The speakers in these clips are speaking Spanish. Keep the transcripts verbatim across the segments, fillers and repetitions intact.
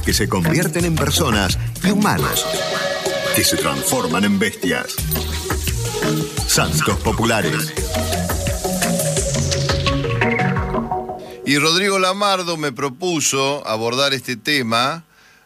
que se convierten en personas y humanos que se transforman en bestias. Santos populares. Y Rodrigo Lamardo me propuso abordar este tema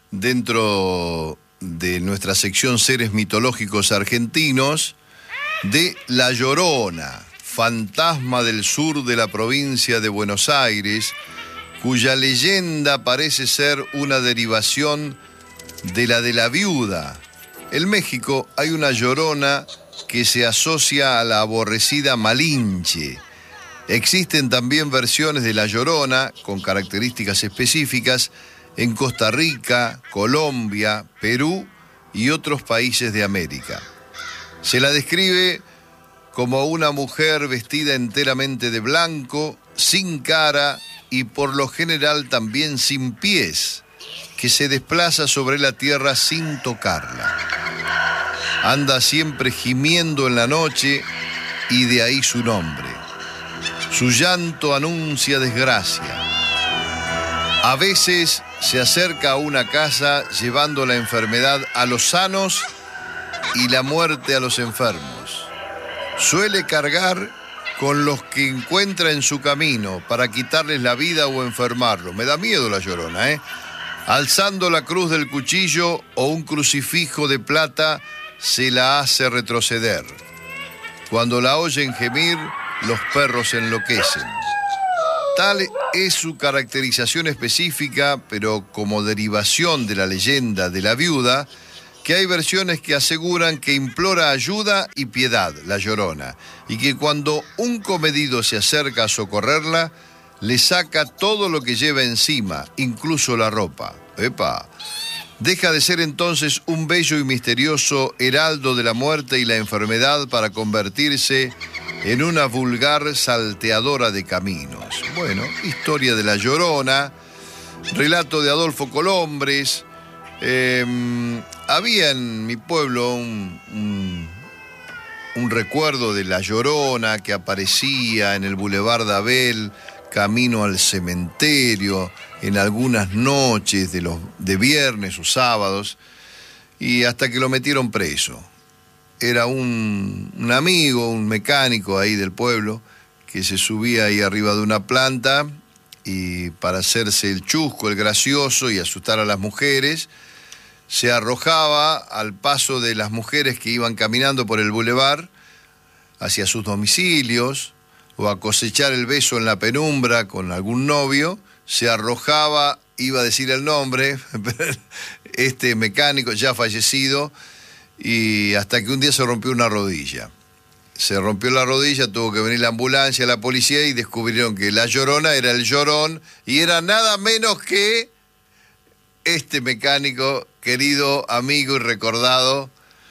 dentro de nuestra sección Seres Mitológicos Argentinos de La Llorona, fantasma del sur de la provincia de Buenos Aires, cuya leyenda parece ser una derivación de la de la viuda. En México hay una Llorona que se asocia a la aborrecida Malinche. Existen también versiones de La Llorona con características específicas en Costa Rica, Colombia, Perú y otros países de América. Se la describe como una mujer vestida enteramente de blanco, sin cara y por lo general también sin pies, que se desplaza sobre la tierra sin tocarla. Anda siempre gimiendo en la noche y de ahí su nombre. Su llanto anuncia desgracia. A veces se acerca a una casa llevando la enfermedad a los sanos y la muerte a los enfermos. Suele cargar con los que encuentra en su camino para quitarles la vida o enfermarlos. Me da miedo la Llorona, ¿eh? Alzando la cruz del cuchillo o un crucifijo de plata, se la hace retroceder. Cuando la oyen gemir, los perros enloquecen. Tal es su caracterización específica, pero como derivación de la leyenda de la viuda, que hay versiones que aseguran que implora ayuda y piedad, la Llorona, y que cuando un comedido se acerca a socorrerla, le saca todo lo que lleva encima, incluso la ropa. ¡Epa! Deja de ser entonces un bello y misterioso heraldo de la muerte y la enfermedad para convertirse en una vulgar salteadora de caminos. Bueno, historia de la Llorona, relato de Adolfo Colombres. Eh, había en mi pueblo un, un, un recuerdo de la Llorona que aparecía en el Boulevard de Abel, camino al cementerio, en algunas noches de, los, de viernes o sábados, y hasta que lo metieron preso. Era un, un amigo, un mecánico ahí del pueblo, que se subía ahí arriba de una planta y para hacerse el chusco, el gracioso y asustar a las mujeres, se arrojaba al paso de las mujeres que iban caminando por el bulevar hacia sus domicilios o a cosechar el beso en la penumbra con algún novio. Se arrojaba, iba a decir el nombre, este mecánico ya fallecido, y hasta que un día se rompió una rodilla. Se rompió la rodilla, tuvo que venir la ambulancia, la policía, y descubrieron que la Llorona era el llorón, y era nada menos que este mecánico, querido amigo y recordado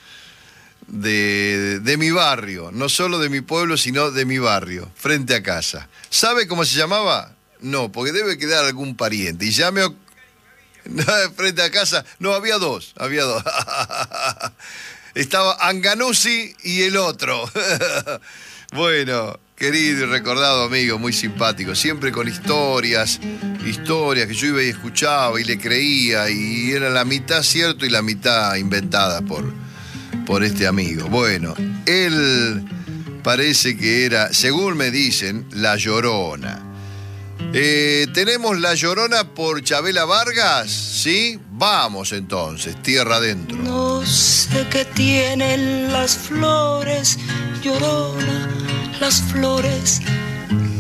de, de mi barrio, no solo de mi pueblo, sino de mi barrio, frente a casa. ¿Sabe cómo se llamaba? No, porque debe quedar algún pariente. Y ya me... No, frente a casa, no, había dos, había dos. Estaba Anganuzzi y el otro. Bueno, querido y recordado amigo, muy simpático, siempre con historias, historias que yo iba y escuchaba y le creía, y era la mitad cierto y la mitad inventada por, por este amigo. Bueno, él parece que era, según me dicen, la Llorona. Eh, tenemos La Llorona por Chabela Vargas, ¿sí? Vamos entonces, tierra adentro. No sé qué tienen las flores, Llorona, las flores